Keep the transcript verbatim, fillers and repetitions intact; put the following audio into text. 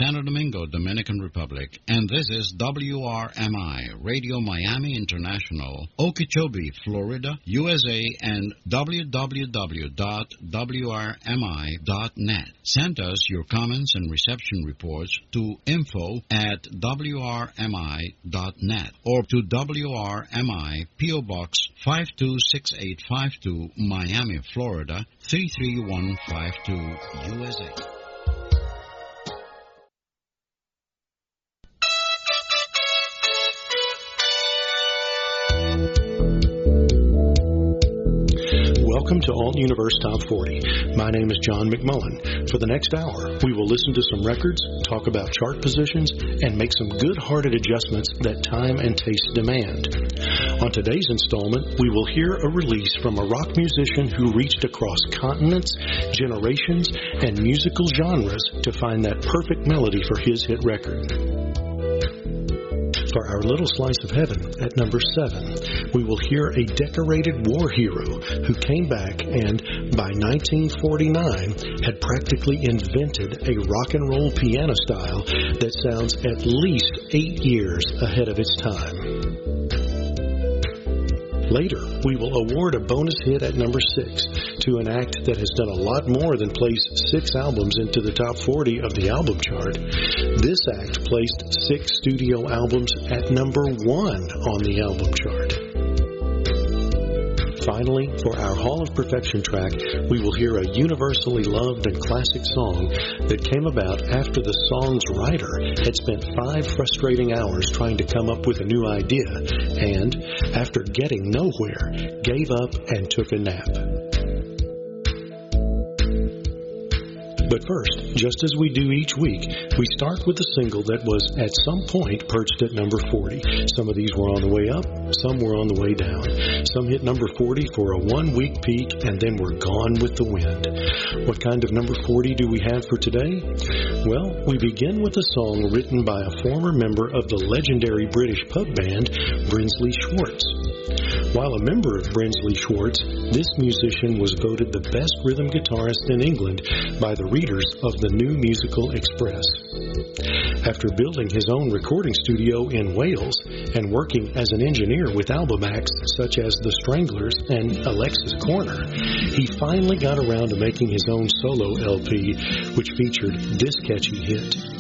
Santo Domingo, Dominican Republic, and this is W R M I, Radio Miami International, Okeechobee, Florida, U S A, and w w w dot w r m i dot net. Send us your comments and reception reports to info at w r m i dot net or to W R M I, P O. Box five two six eight five two, Miami, Florida, three three one five two, U S A. Welcome to Alt Universe Top forty. My name is John McMullen. For the next hour, we will listen to some records, talk about chart positions, and make some good-hearted adjustments that time and taste demand. On today's installment, we will hear a release from a rock musician who reached across continents, generations, and musical genres to find that perfect melody for his hit record. For our little slice of heaven, at number seven, we will hear a decorated war hero who came back and, by nineteen forty-nine, had practically invented a rock and roll piano style that sounds at least eight years ahead of its time. Later, we will award a bonus hit at number six to an act that has done a lot more than place six albums into the top forty of the album chart. This act placed six studio albums at number one on the album chart. Finally, for our Hall of Perfection track, we will hear a universally loved and classic song that came about after the song's writer had spent five frustrating hours trying to come up with a new idea and, after getting nowhere, gave up and took a nap. But first, just as we do each week, we start with a single that was at some point perched at number forty. Some of these were on the way up, some were on the way down. Some hit number forty for a one-week peak and then were gone with the wind. What kind of number forty do we have for today? Well, we begin with a song written by a former member of the legendary British pub band, Brinsley Schwarz. While a member of Brinsley Schwarz, this musician was voted the best rhythm guitarist in England by the readers of the New Musical Express. After building his own recording studio in Wales and working as an engineer with album acts such as The Stranglers and Alexis Corner, he finally got around to making his own solo L P, which featured this catchy hit.